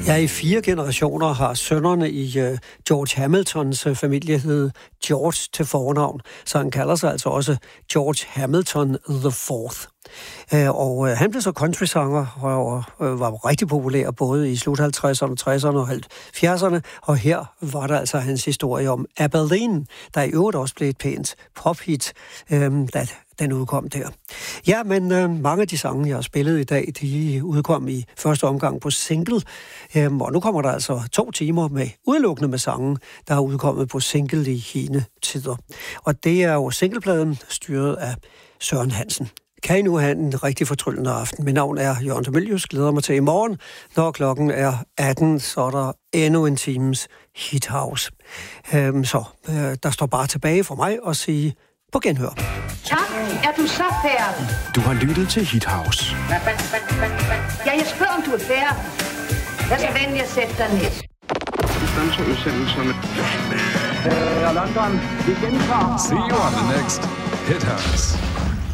Ja, i 4 generationer har sønnerne i George Hamiltons familie hed George til fornavn, så han kalder sig altså også George Hamilton the Fourth. Og han blev så countrysanger og var rigtig populær både i slut 50'erne, 60'erne og 70'erne, og her var der altså hans historie om Abilene, der i øvrigt også blev et pænt pophit, da den udkom der. Ja, men mange af de sange, jeg har spillet i dag, de udkom i første omgang på single, og nu kommer der altså 2 timer med udelukkende med sange, der er udkommet på single i hine tider. Og det er jo singlepladen styret af Søren Hansen. Kan I nu have en rigtig fortryllende aften? Mit navn er Jørgen Demilius. Glæder mig til i morgen. Når klokken er 18, så er der endnu en times Hit House. Der står bare tilbage for mig at sige på genhør. Tak, er du så færdig? Du har lyttet til Hit House. Ja, jeg spørger, om du er færdig. Lad så venlig at sætte dig ned. London, vi gentager. See you on the next Hit House.